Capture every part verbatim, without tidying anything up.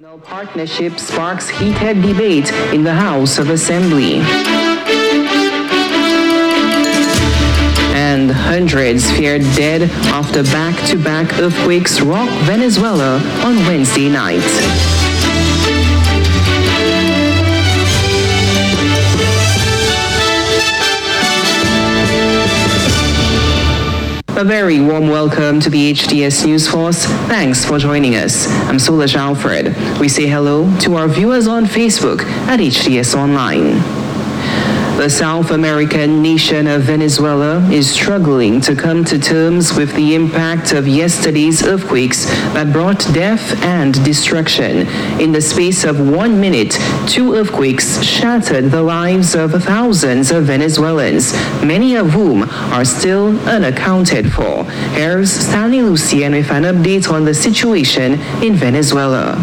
International partnership sparks heated debate in the House of Assembly. And hundreds feared dead after back-to-back earthquakes rocked Venezuela on Wednesday night. A very warm welcome to the H T S News Force. Thanks for joining us. I'm Solange Alfred. We say hello to our viewers on Facebook at H T S Online. The South American nation of Venezuela is struggling to come to terms with the impact of yesterday's earthquakes that brought death and destruction. In the space of one minute, two earthquakes shattered the lives of thousands of Venezuelans, many of whom are still unaccounted for. Here's Stanley Lucien with an update on the situation in Venezuela.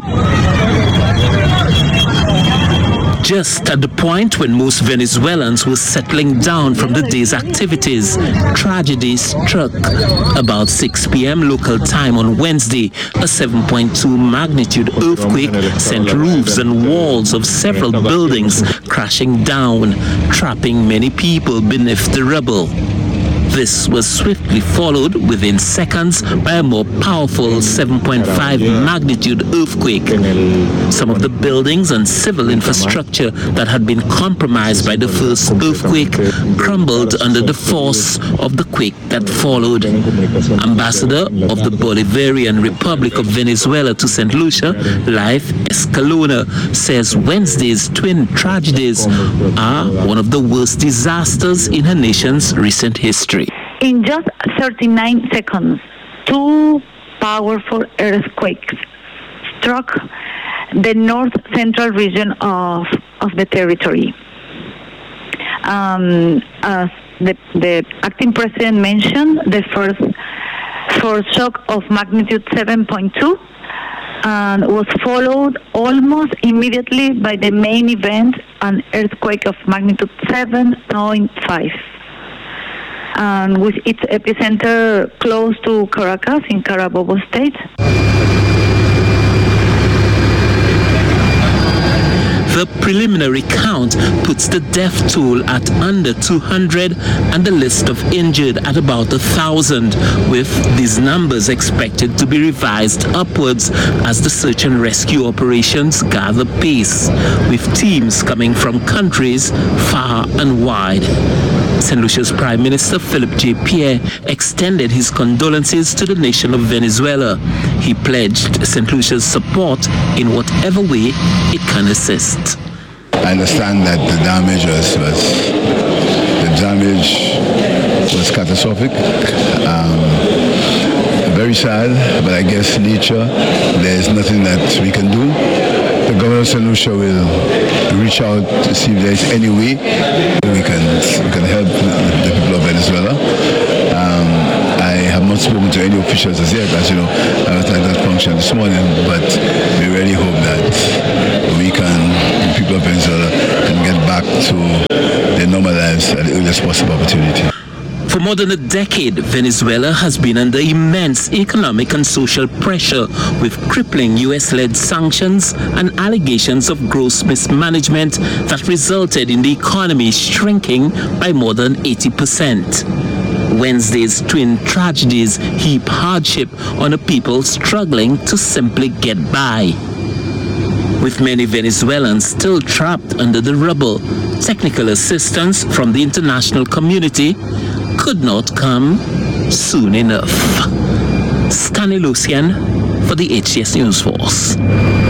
Just at the point when most Venezuelans were settling down from the day's activities, tragedy struck. About six p.m. local time on Wednesday, a seven point two magnitude earthquake sent roofs and walls of several buildings crashing down, trapping many people beneath the rubble. This was swiftly followed within seconds by a more powerful seven point five magnitude earthquake. Some of the buildings and civil infrastructure that had been compromised by the first earthquake crumbled under the force of the quake that followed. Ambassador of the Bolivarian Republic of Venezuela to Saint Lucia, Life Escalona, says Wednesday's twin tragedies are one of the worst disasters in her nation's recent history. In just thirty-nine seconds, two powerful earthquakes struck the north central region of, of the territory. Um, as the, the acting president mentioned, the first foreshock of magnitude seven point two and was followed almost immediately by the main event, an earthquake of magnitude seven point five. And with its epicenter close to Caracas in Carabobo State. The preliminary count puts the death toll at under two hundred and the list of injured at about one thousand, with these numbers expected to be revised upwards as the search and rescue operations gather pace, with teams coming from countries far and wide. Saint Lucia's Prime Minister Philip J. Pierre extended his condolences to the nation of Venezuela. He pledged Saint Lucia's support in whatever way it can assist. I understand that the damage was, was the damage was catastrophic. Um, very sad, but I guess nature, there's nothing that we can do. The governor of Saint Lucia will reach out to see if there's any way we can we can help the people of Venezuela. Um, I have not spoken to any officials as yet, as you know, I was at that function this morning, but we really hope that we can, the people of Venezuela can get back to their normal lives at the earliest possible opportunity. For more than a decade, Venezuela has been under immense economic and social pressure, with crippling U S-led sanctions and allegations of gross mismanagement that resulted in the economy shrinking by more than eighty percent. Wednesday's twin tragedies heap hardship on a people struggling to simply get by. With many Venezuelans still trapped under the rubble, technical assistance from the international community could not come soon enough. Stanley Lucien for the H T S News Force.